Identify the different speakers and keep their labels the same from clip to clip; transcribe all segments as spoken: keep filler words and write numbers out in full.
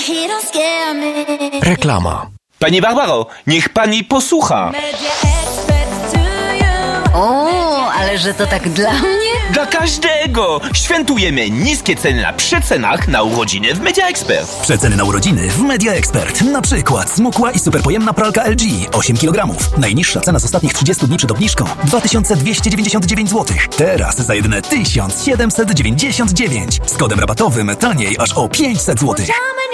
Speaker 1: Reklama.
Speaker 2: Pani Barbaro, niech pani posłucha.
Speaker 3: O, ale że to tak dla mnie?
Speaker 2: Dla każdego! Świętujemy niskie ceny na przecenach na urodziny w Media Expert.
Speaker 1: Przeceny na urodziny w Media Expert. Na przykład smukła i superpojemna pralka L G osiem kilogramów. Najniższa cena z ostatnich trzydziestu dni przed obniżką dwa tysiące dwieście dziewięćdziesiąt dziewięć złotych. Teraz za jedyne tysiąc siedemset dziewięćdziesiąt dziewięć. Z kodem rabatowym taniej aż o pięćset złotych.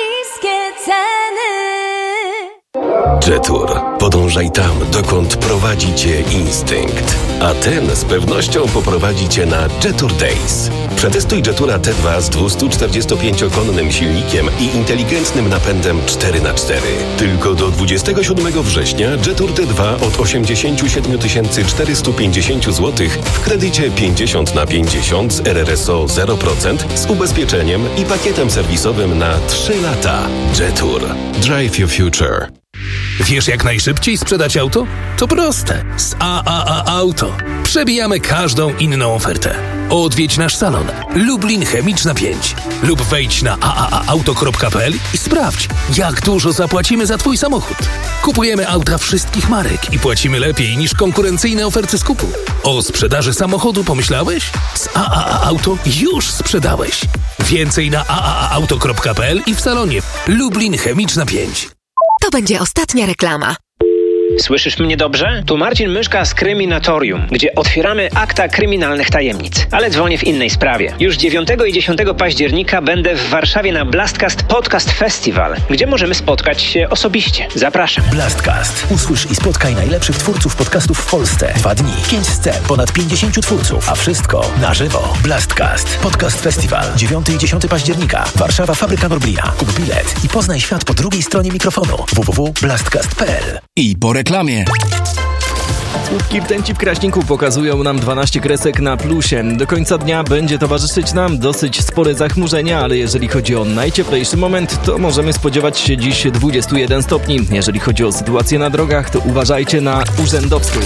Speaker 4: Jetour. Podążaj tam, dokąd prowadzi cię instynkt. A ten z pewnością poprowadzi cię na Jetour Days. Przetestuj Jetoura T dwa z dwiestuczterdziestopięciokonnym silnikiem i inteligentnym napędem cztery na cztery. Tylko do dwudziestego siódmego września Jetour T dwa od osiemdziesiąt siedem tysięcy czterysta pięćdziesiąt złotych w kredycie pięćdziesiąt na pięćdziesiąt z R R S O zero procent z ubezpieczeniem i pakietem serwisowym na trzy lata. Jetour. Drive your future.
Speaker 5: Wiesz, jak najszybciej sprzedać auto? To proste. Z A A A Auto. Przebijamy każdą inną ofertę. Odwiedź nasz salon Lublin Chemiczna pięć lub wejdź na a a a auto kropka p l i sprawdź, jak dużo zapłacimy za Twój samochód. Kupujemy auta wszystkich marek i płacimy lepiej niż konkurencyjne oferty skupu. O sprzedaży samochodu pomyślałeś? Z A A A Auto już sprzedałeś. Więcej na a a a auto kropka p l i w salonie Lublin Chemiczna pięć.
Speaker 6: To będzie ostatnia reklama.
Speaker 7: Słyszysz mnie dobrze? Tu Marcin Myszka z Kryminatorium, gdzie otwieramy akta kryminalnych tajemnic. Ale dzwonię w innej sprawie. Już dziewiątego i dziesiątego października będę w Warszawie na Blastcast Podcast Festival, gdzie możemy spotkać się osobiście. Zapraszam.
Speaker 1: Blastcast. Usłysz i spotkaj najlepszych twórców podcastów w Polsce. Dwa dni, pięć scen, ponad pięćdziesięciu twórców, a wszystko na żywo. Blastcast Podcast Festival. dziewiątego i dziesiątego października. Warszawa, Fabryka Norblina. Kup bilet i poznaj świat po drugiej stronie mikrofonu. w w w kropka blastcast kropka p l. I po reklamie.
Speaker 8: Słupki rtęci w Kraśniku pokazują nam dwanaście kresek na plusie. Do końca dnia będzie towarzyszyć nam dosyć spore zachmurzenie, ale jeżeli chodzi o najcieplejszy moment, to możemy spodziewać się dziś dwudziestu jeden stopni. Jeżeli chodzi o sytuację na drogach, to uważajcie na urzędowską.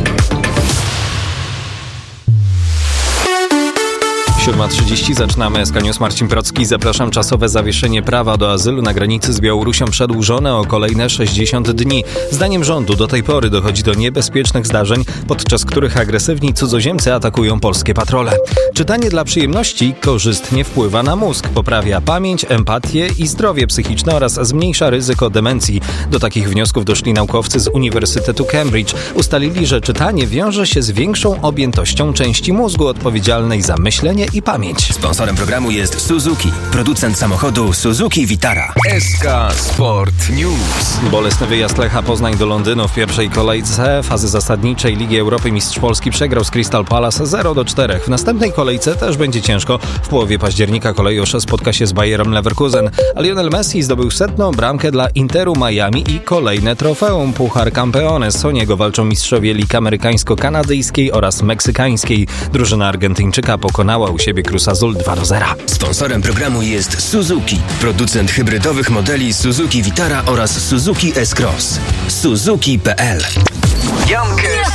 Speaker 9: siódma trzydzieści, zaczynamy S K News. Marcin Procki. Zapraszam. Czasowe zawieszenie prawa do azylu na granicy z Białorusią przedłużone o kolejne sześćdziesiąt dni. Zdaniem rządu do tej pory dochodzi do niebezpiecznych zdarzeń, podczas których agresywni cudzoziemcy atakują polskie patrole. Czytanie dla przyjemności korzystnie wpływa na mózg, poprawia pamięć, empatię i zdrowie psychiczne oraz zmniejsza ryzyko demencji. Do takich wniosków doszli naukowcy z Uniwersytetu Cambridge. Ustalili, że czytanie wiąże się z większą objętością części mózgu odpowiedzialnej za myślenie i pamięć.
Speaker 10: Sponsorem programu jest Suzuki, producent samochodu Suzuki Vitara.
Speaker 9: S K Sport News. Bolesny wyjazd Lecha Poznań do Londynu w pierwszej kolejce fazy zasadniczej Ligi Europy. Mistrz Polski przegrał z Crystal Palace zero do czterech. W następnej kolejce też będzie ciężko. W połowie października Kolejorz spotka się z Bayerem Leverkusen, a Lionel Messi zdobył setną bramkę dla Interu Miami i kolejne trofeum Puchar Campeones. O niego walczą mistrzowie lig amerykańsko-kanadyjskiej oraz meksykańskiej. Drużyna Argentyńczyka pokonała u siebie Cruz Azul dwa do zera.
Speaker 10: Sponsorem programu jest Suzuki, producent hybrydowych modeli Suzuki Vitara oraz Suzuki S-Cross. Suzuki kropka p l.
Speaker 6: Jankes,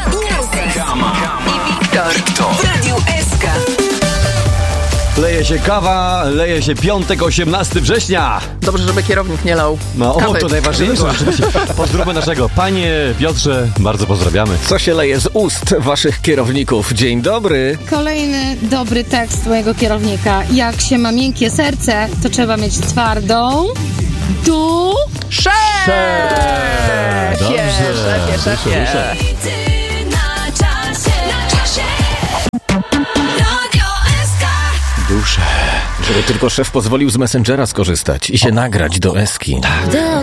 Speaker 6: i Wiktor w Radiu S K.
Speaker 11: Leje się kawa, leje się piątek, osiemnastego września.
Speaker 12: Dobrze, żeby kierownik nie lał
Speaker 11: No,
Speaker 12: kawy.
Speaker 11: o, to najważniejsze rzeczywiście. Pozdrówmy naszego panie Piotrze, bardzo pozdrawiamy.
Speaker 8: Co się leje z ust waszych kierowników? Dzień dobry.
Speaker 13: Kolejny dobry tekst mojego kierownika. Jak się ma miękkie serce, to trzeba mieć twardą duszę.
Speaker 12: Szefie, szefie, szefie.
Speaker 11: Duszę.
Speaker 8: Żeby tylko szef pozwolił z Messengera skorzystać i się nagrać do Eski.
Speaker 11: Tak.